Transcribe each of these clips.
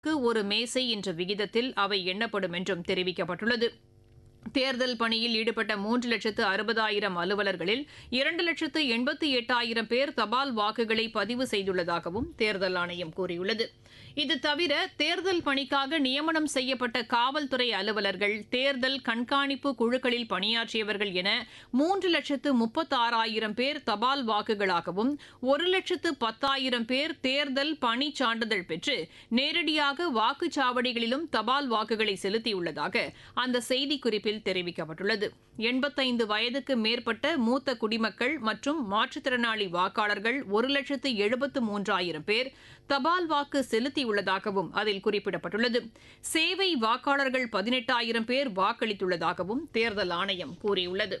ஒரு மேசை என்ற விகிதத்தில் அவை எண்ணப்படும் என்றும் தெரிவிக்கப்பட்டுள்ளது. தேர்தல் பணியில் ஈடுபட்ட 3,60,000 அலுவலர்களில் 2,88,000 பேர் தபால் வாக்குகளை பதிவு செய்துள்ளதாகவும் தேர்தல் ஆணையம் கூறியுள்ளது. இது தவிர தேர்தல் பணிக்காக நியமனம் செய்யப்பட்ட காவல்துறை அலுவலர்கள், தேர்தல் கண்காணிப்பு குழுக்களில் பணியாற்றியவர்கள் என 3,36,000 பேர் தபால் வாக்குகளாகவும் 1,10,000 பேர் தேர்தல் பணி சான்றிதழ் பெற்று நேரடியாக வாக்குச்சாவடிகளிலும் தபால் வாக்குகளை செலுத்தியுள்ளதாக அந்த செய்திக்குறிப்பில் தெரிவிக்கப்பட்டுள்ளது. 85 வயதுக்கு மேற்பட்ட மூத்த குடிமக்கள் மற்றும் மாற்றுத்திறனாளி வாக்காளர்கள் 1,73,000 பேர் தபால் வாக்கு செலுத்தியுள்ளதாகவும் அதில் குறிப்பிடப்பட்டுள்ளது. சேவை வாக்காளர்கள் 18,000 பேர் வாக்களித்துள்ளதாகவும் தேர்தல் ஆணையம் கூறியுள்ளது.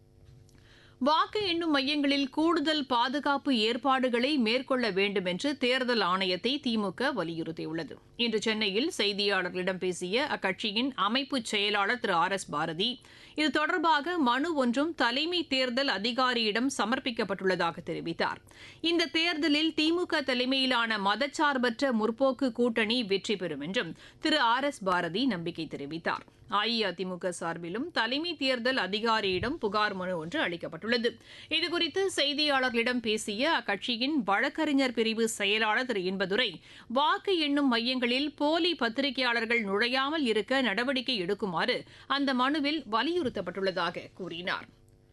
வாக்கு எண்ணும் மையங்களில் கூடுதல் பாதுகாப்பு ஏற்பாடுகளை மேற்கொள்ள வேண்டும் என்று தேர்தல் ஆணையத்தை திமுக வலியுறுத்தியுள்ளது. இன்று சென்னையில் செய்தியாளர்களிடம் பேசிய அக்கட்சியின் அமைப்பு செயலாளர் திரு RS பாரதி, இது தொடர்பாக மனு ஒன்றும் தலைமை தேர்தல் அதிகாரியிடம் சமர்ப்பிக்கப்பட்டுள்ளதாக தெரிவித்தார். இந்த தேர்தலில் திமுக தலைமையிலான மதச்சார்பற்ற முற்போக்கு கூட்டணி வெற்றி பெறும் என்றும் திரு RS பாரதி நம்பிக்கை தெரிவித்தார். அஇஅதிமுக சார்பிலும் தலைமை தேர்தல் அதிகாரியிடம் புகார் மனு ஒன்று அளிக்கப்பட்டுள்ளது. இதுகுறித்து செய்தியாளர்களிடம் பேசிய அக்கட்சியின் வழக்கறிஞர் பிரிவு செயலாளர் திரு இன்பதுரை, வாக்கு எண்ணும் மையங்களில் போலி பத்திரிகையாளர்கள் நுழையாமல் இருக்க நடவடிக்கை எடுக்குமாறு அந்த மனுவில் வலியுறுத்தப்பட்டுள்ளதாக கூறினார்.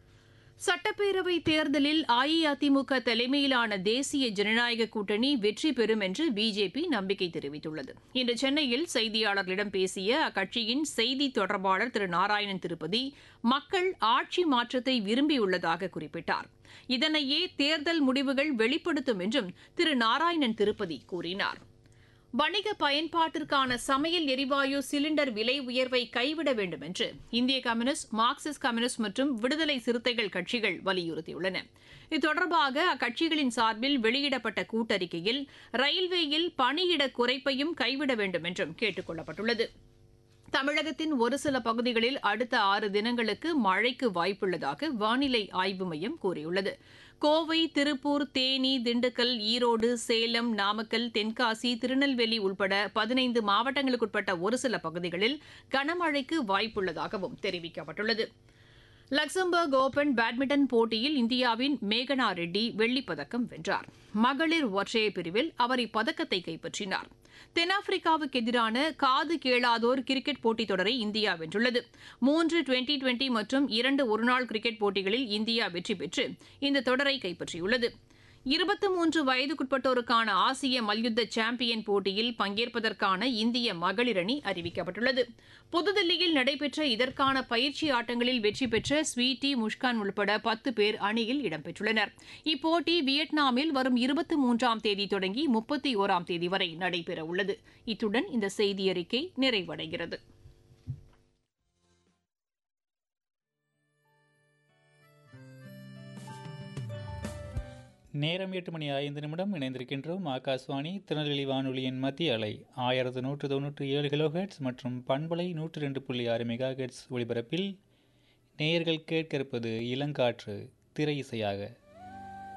சட்டப்பேரவைத் தேர்தலில் அஇஅதிமுக தலைமையிலான தேசிய ஜனநாயக கூட்டணி வெற்றி பெறும் என்று பிஜேபி நம்பிக்கை தெரிவித்துள்ளது. இன்று சென்னையில் செய்தியாளர்களிடம் பேசிய அக்கட்சியின் செய்தி தொடர்பாளர் திரு நாராயணன் திருப்பதி, மக்கள் ஆட்சி மாற்றத்தை விரும்பியுள்ளதாக குறிப்பிட்டார். இதனையே தேர்தல் முடிவுகள் வெளிப்படுத்தும் என்றும் திரு நாராயணன் திருப்பதி கூறினார். வணிக பயன்பாட்டிற்கான சமையல் எரிவாயு சிலிண்டர் விலை உயர்வை கைவிட வேண்டும் என்று இந்திய கம்யூனிஸ்ட், மார்க்சிஸ்ட் கம்யூனிஸ்ட் மற்றும் விடுதலை சிறுத்தைகள் கட்சிகள் வலியுறுத்தியுள்ளன. இது தொடர்பாக அக்கட்சிகளின் சார்பில் வெளியிடப்பட்ட கூட்டறிக்கையில் ரயில்வேயில் பணியிட குறைப்பையும் கைவிட வேண்டும் என்றும் கேட்டுக் கொள்ளப்பட்டுள்ளது. தமிழகத்தின் ஒரு சில பகுதிகளில் அடுத்த 6 தினங்களுக்கு மழைக்கு வாய்ப்புள்ளதாக வானிலை ஆய்வு மையம் கூறியுள்ளது. கோவை, திருப்பூர், தேனி, திண்டுக்கல், ஈரோடு, சேலம், நாமக்கல், தென்காசி, திருநெல்வேலி உட்பட 15 மாவட்டங்களுக்குட்பட்ட ஒரு சில பகுதிகளில் கனமழைக்கு வாய்ப்புள்ளதாகவும் தெரிவிக்கப்பட்டுள்ளது. லக்சம்பர்க் ஓபன் பேட்மிண்டன் போட்டியில் இந்தியாவின் மேகனா ரெட்டி வெள்ளிப்பதக்கம் வென்றார். மகளிர் ஒற்றையர் பிரிவில் அவர் இப்பதக்கத்தை கைப்பற்றினார். தென்னாப்பிரிக்காவுக்கு எதிரான காது கேளாதோர் கிரிக்கெட் போட்டித் தொடரை இந்தியா வென்றுள்ளது. 3 டுவெண்டி மற்றும் 2 ஒருநாள் கிரிக்கெட் போட்டிகளில் இந்தியா வெற்றி பெற்று இந்த தொடரை கைப்பற்றியுள்ளது. 23 வயதுக்குட்பட்டோருக்கான ஆசிய மல்யுத்த சாம்பியன் போட்டியில் பங்கேற்பதற்கான இந்திய மகளிர் அணி அறிவிக்கப்பட்டுள்ளது. புதுதில்லியில் நடைபெற்ற இதற்கான பயிற்சி ஆட்டங்களில் வெற்றி பெற்ற ஸ்வீட்டி, முஷ்கான் உட்பட 10 பேர் அணியில் இடம்பெற்றுள்ளனர். இப்போட்டி வியட்நாமில் வரும் 23ஆம் தேதி தொடங்கி 31ஆம் தேதி வரை நடைபெறவுள்ளது. இத்துடன் இந்த செய்தியறிக்கை நிறைவடைகிறது. நேரம் 8:05 இணைந்திருக்கின்றோம். ஆகாஷ்வாணி திருநெல்வேலி வானொலியின் மத்திய அலை 1197 கிலோஹெர்ட்ஸ் மற்றும் பண்பலை 102.6 மெகாஹெர்ட்ஸ் ஒலிபரப்பில் நேயர்கள் கேட்க இருப்பது இளங்காற்று திரை இசையாக.